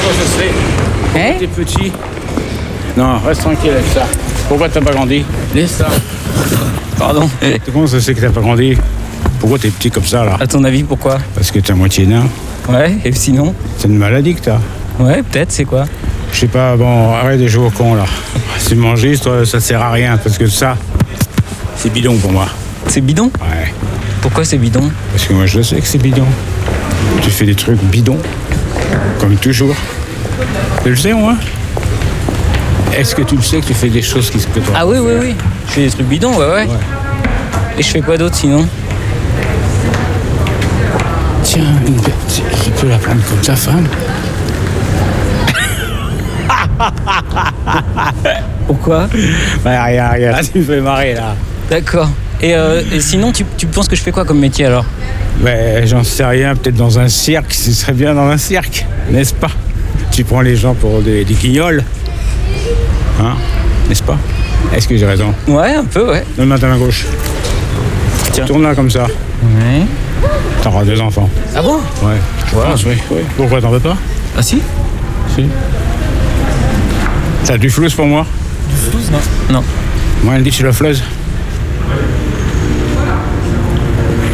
comment ça se fait? Hein? T'es petit. Non, reste tranquille avec ça. Pourquoi t'as pas grandi? Laisse ça. Pardon. Comment ça se fait que t'as pas grandi? Pourquoi t'es petit comme ça, là? À ton avis, pourquoi? Parce que t'es à moitié nain. Ouais, et sinon? C'est une maladie que t'as. Ouais, peut-être, c'est quoi? Je sais pas, bon, arrête de jouer au con, là. Si tu manges, ça sert à rien, parce que ça, c'est bidon pour moi. C'est bidon? Ouais. Pourquoi c'est bidon? Parce que moi, je sais que c'est bidon. Tu fais des trucs bidons, comme toujours. Tu le sais, moi? Est-ce que tu le sais que tu fais des choses que toi? Ah oui, oui, oui. Je fais des trucs bidons, ouais. Et je fais quoi d'autre sinon? Tiens, tu peux la prendre comme ta femme. Pourquoi? Bah, rien, tu me fais marrer, là. D'accord. Et sinon, tu penses que je fais quoi comme métier alors? Ben, j'en sais rien, peut-être dans un cirque, ce serait bien dans un cirque, n'est-ce pas? Tu prends les gens pour des guignols, hein, n'est-ce pas? Est-ce que j'ai raison? Ouais, un peu, ouais. Donne-moi ta main gauche. Tiens. Tourne-la comme ça. Ouais. T'auras 2 enfants. Ah bon? Ouais. Voilà. Oui. Pourquoi t'en veux pas? Ah si? Si. T'as du flouze pour moi? Du flouze, non. Non. Moi, elle dit que je suis la flouze.